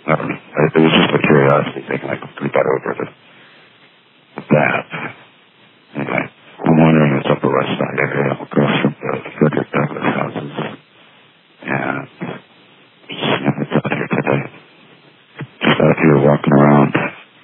I don't know. It was just a curiosity thing, and I got over that.